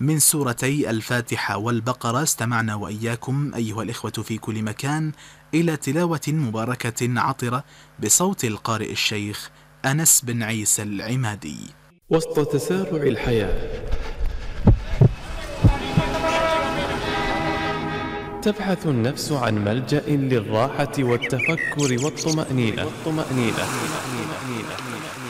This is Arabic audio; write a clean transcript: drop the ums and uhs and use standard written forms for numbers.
من سورتي الفاتحة والبقرة. استمعنا وإياكم أيها الإخوة في كل مكان إلى تلاوة مباركة عطرة بصوت القارئ الشيخ أنس بن عيسى العمادي. وسط تسارع الحياة تبحث النفس عن ملجأ للراحة والتفكر والطمأنينة.